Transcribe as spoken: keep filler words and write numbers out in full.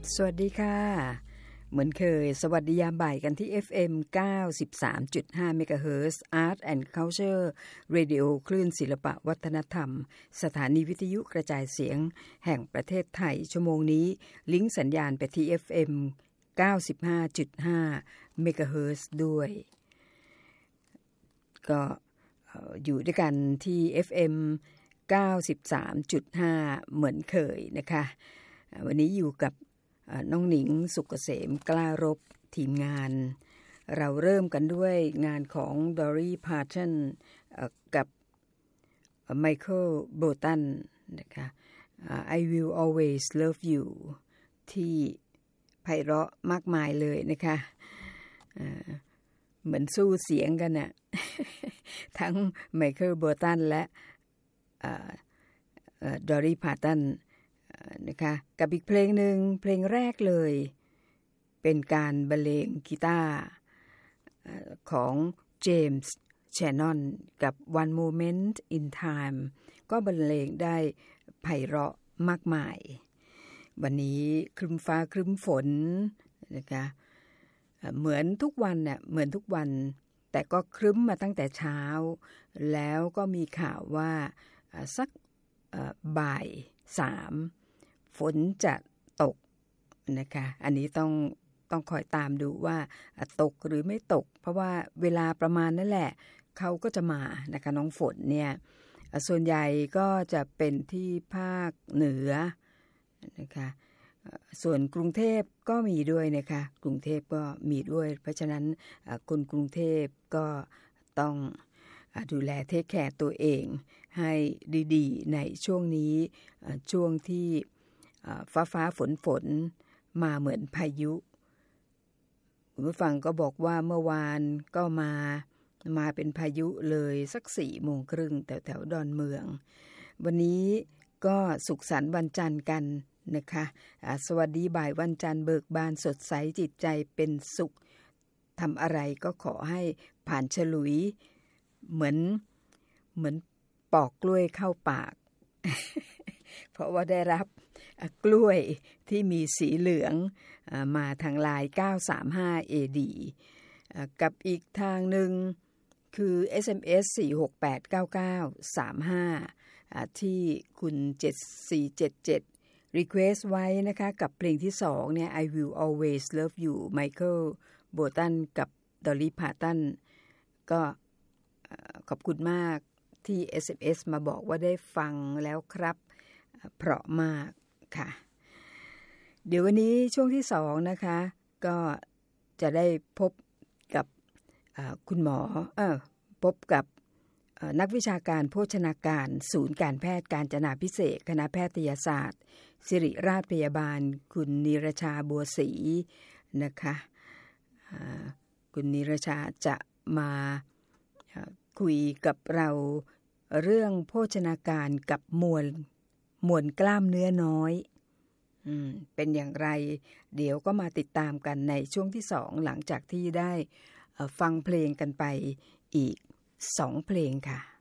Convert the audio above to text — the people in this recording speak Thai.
สวัสดีค่ะเหมือนเคยสวัสดียามบ่ายกันที่ เอฟ เอ็ม เก้าสิบสามจุดห้า เมกะเฮิรตซ์ Art and Culture Radio คลื่นศิลปะวัฒนธรรมสถานีวิทยุกระจายเสียงแห่งประเทศไทยชั่วโมงนี้ลิงก์สัญญาณไปที่ เอฟ เอ็ม เก้าสิบห้าจุดห้า เมกะเฮิรตซ์ด้วยก็อยู่ด้วยกันที่ เอฟ เอ็ม เก้าสิบสามจุดห้า เหมือนเคยนะคะวันนี้อยู่กับน้องหนิงสุกเกษมกล้ารบทีมงานเราเริ่มกันด้วยงานของ Dolly Parton กับ Michael Bolton นะคะ I Will Always Love You ที่ไพเราะมากมายเลยนะคะเหมือนสู้เสียงกันน่ะ ทั้ง Michael Bolton และ Dolly Partonนะคะกับอีกเพลงหนึ่งเพลงแรกเลยเป็นการบรรเลงกีตาร์ของเจมส์แชนนอนกับ One Moment in Time ก็บรรเลงได้ไพเราะมากมายวันนี้ครึ้มฟ้าครึ้มฝนนะคะเหมือนทุกวันน่ะเหมือนทุกวันแต่ก็ครึ้มมาตั้งแต่เช้าแล้วก็มีข่าวว่าสักบ่ายสามฝนจะตกนะคะอันนี้ต้องต้องคอยตามดูว่าตกหรือไม่ตกเพราะว่าเวลาประมาณนั่นแหละเขาก็จะมานะคะน้องฝนเนี่ยส่วนใหญ่ก็จะเป็นที่ภาคเหนือนะคะส่วนกรุงเทพก็มีด้วยนะคะกรุงเทพก็มีด้วยเพราะฉะนั้นคนกรุงเทพก็ต้องดูแลเทคแคร์ตัวเองให้ดีๆในช่วงนี้ช่วงที่ฟ้าฟ้าฝนฝนมาเหมือนพายุคุณผู้ฟังก็บอกว่าเมื่อวานก็มามาเป็นพายุเลยสักสี่โมงครึ่งแถวแถวดอนเมืองวันนี้ก็สุขสันต์วันจันทร์กันนะคะสวัสดีบ่ายวันจันทร์เบิกบานสดใสจิตใจเป็นสุขทำอะไรก็ขอให้ผ่านฉลุยเหมือนเหมือนปอกกล้วยเข้าปาก เพราะว่าได้รับกล้วยที่มีสีเหลืองมาทางไลน์เก้าสามห้า เอ ดี กับอีกทางหนึ่งคือ เอส เอ็ม เอส สี่หกแปดเก้าเก้าสามห้าที่คุณเจ็ดสี่เจ็ดเจ็ด request ไว้นะคะกับเพลงที่สองเนี่ย I Will Always Love You Michael Bolton กับ Dolly Parton ก็ขอบคุณมากที่ เอส เอ็ม เอส มาบอกว่าได้ฟังแล้วครับเพราะมากค่ะเดี๋ยววันนี้ช่วงที่สองนะคะก็จะได้พบกับคุณหมอเออพบกับนักวิชาการโภชนาการศูนย์การแพทย์กาญจนาภิเษกคณะแพทยศาสตร์ศิริราชพยาบาลคุณนิรชาบัวศรีนะคะคุณนิรชาจะมาคุยกับเราเรื่องโภชนาการกับมวลมวลกล้ามเนื้อน้อยอืมเป็นอย่างไรเดี๋ยวก็มาติดตามกันในช่วงที่สองหลังจากที่ได้ฟังเพลงกันไปอีกสองเพลงค่ะ